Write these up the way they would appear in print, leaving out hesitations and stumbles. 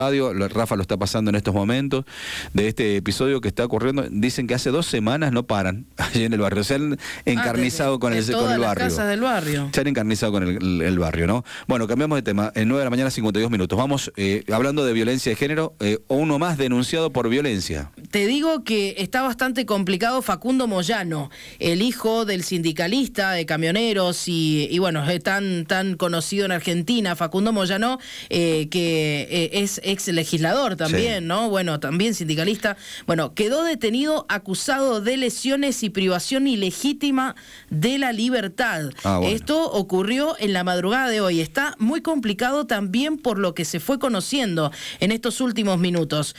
radio, Rafa lo está pasando en estos momentos, de este episodio que está ocurriendo. Dicen que hace 2 semanas no paran allí en el barrio, se han encarnizado con el barrio. Casas del barrio. Se han encarnizado con el barrio, ¿no? Bueno, cambiamos de tema, 9 de la mañana, 52 minutos. Vamos hablando de violencia de género, uno más denunciado por violencia. Te digo que está bastante complicado Facundo Moyano, el hijo del sindicalista de camioneros y bueno, tan conocido en Argentina, Facundo Moyano, que es ex legislador también, sí, ¿no? Bueno, también sindicalista. Bueno, quedó detenido acusado de lesiones y privación ilegítima de la libertad. Bueno. Esto ocurrió en la madrugada de hoy. Está muy complicado también por lo que se fue conociendo en estos últimos minutos.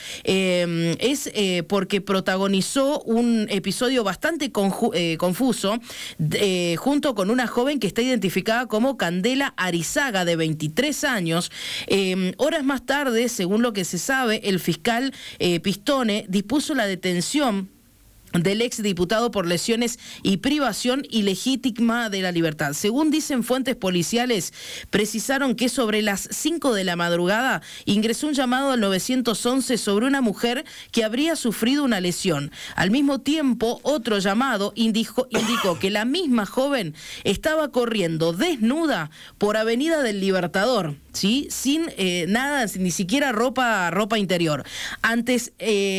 Porque protagonizó un episodio bastante confuso junto con una joven que está identificada como Candela Arizaga, de 23 años. Horas más tarde, según lo que se sabe, el fiscal Pistone dispuso la detención del exdiputado por lesiones y privación ilegítima de la libertad. Según dicen fuentes policiales, precisaron que sobre las 5 de la madrugada ingresó un llamado al 911 sobre una mujer que habría sufrido una lesión. Al mismo tiempo, otro llamado indicó que la misma joven estaba corriendo desnuda por Avenida del Libertador, ¿sí? Sin nada, ni siquiera ropa interior. Antes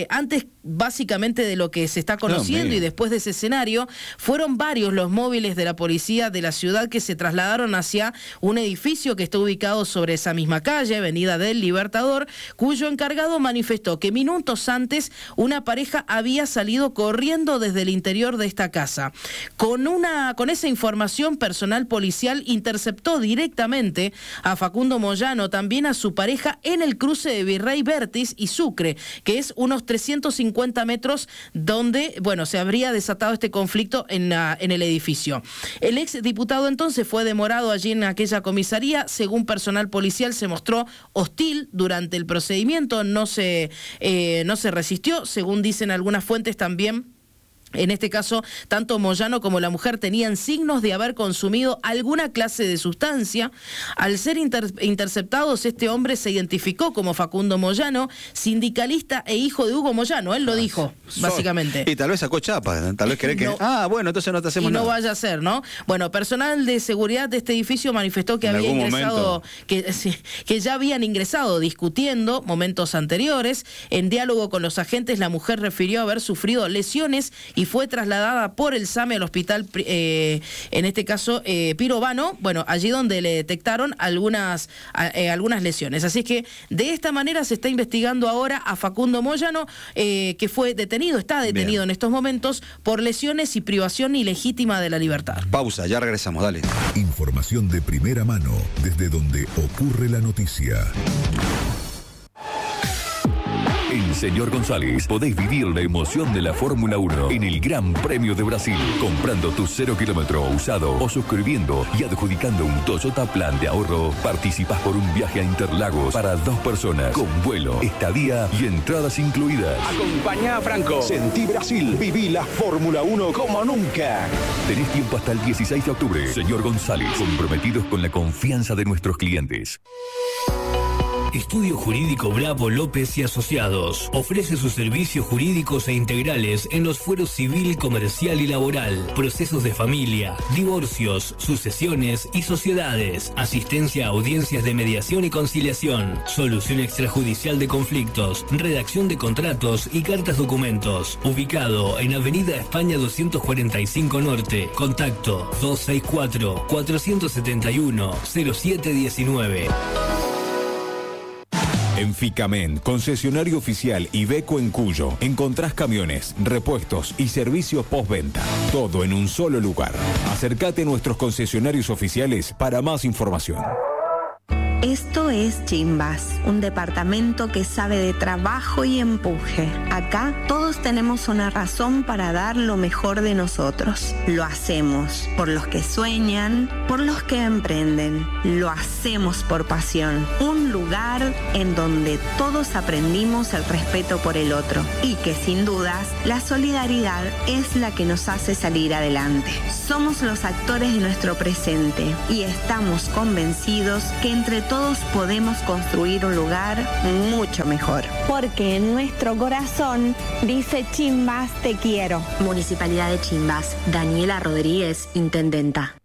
básicamente de lo que se está conociendo y después de ese escenario, fueron varios los móviles de la policía de la ciudad que se trasladaron hacia un edificio que está ubicado sobre esa misma calle, Avenida del Libertador, cuyo encargado manifestó que minutos antes una pareja había salido corriendo desde el interior de esta casa. Con esa información, personal policial interceptó directamente a Facundo Moyano, también a su pareja, en el cruce de Virrey Vértiz y Sucre, que es unos 350 metros donde, bueno, se habría desatado este conflicto en el edificio. El ex diputado entonces fue demorado allí en aquella comisaría. Según personal policial, se mostró hostil durante el procedimiento, no se resistió. Según dicen algunas fuentes también, en este caso, tanto Moyano como la mujer tenían signos de haber consumido alguna clase de sustancia. Al ser interceptados, este hombre se identificó como Facundo Moyano, sindicalista e hijo de Hugo Moyano. Él lo dijo, básicamente. Y tal vez sacó chapa, tal vez cree que... bueno, entonces no te hacemos nada. Y no vaya a ser, ¿no? Bueno, personal de seguridad de este edificio manifestó que había ingresado, que ya habían ingresado discutiendo momentos anteriores. En diálogo con los agentes, la mujer refirió haber sufrido lesiones y fue trasladada por el SAME al hospital, en este caso Pirovano, bueno, allí donde le detectaron algunas lesiones. Así es que de esta manera se está investigando ahora a Facundo Moyano, que está detenido en estos momentos por lesiones y privación ilegítima de la libertad. Pausa, ya regresamos, dale. Información de primera mano, desde donde ocurre la noticia. En Señor González podéis vivir la emoción de la Fórmula 1 en el Gran Premio de Brasil, comprando tu 0 kilómetro usado o suscribiendo y adjudicando un Toyota Plan de ahorro. Participás por un viaje a Interlagos para 2 personas, con vuelo, estadía y entradas incluidas. Acompañá a Franco. Sentí Brasil. Viví la Fórmula 1 como nunca. Tenés tiempo hasta el 16 de octubre. Señor González, comprometidos con la confianza de nuestros clientes. Estudio Jurídico Bravo López y Asociados ofrece sus servicios jurídicos e integrales en los fueros civil, comercial y laboral, procesos de familia, divorcios, sucesiones y sociedades, asistencia a audiencias de mediación y conciliación, solución extrajudicial de conflictos, redacción de contratos y cartas documentos. Ubicado en Avenida España 245 Norte. Contacto 264-471-0719. En Ficamen, concesionario oficial Iveco en Cuyo, encontrás camiones, repuestos y servicios postventa. Todo en un solo lugar. Acércate a nuestros concesionarios oficiales para más información. Esto es Chimbas, un departamento que sabe de trabajo y empuje. Acá todos tenemos una razón para dar lo mejor de nosotros. Lo hacemos por los que sueñan, por los que emprenden. Lo hacemos por pasión. Un lugar en donde todos aprendimos el respeto por el otro y que sin dudas la solidaridad es la que nos hace salir adelante. Somos los actores de nuestro presente y estamos convencidos que entre todos todos podemos construir un lugar mucho mejor. Porque en nuestro corazón dice Chimbas te quiero. Municipalidad de Chimbas. Daniela Rodríguez, intendenta.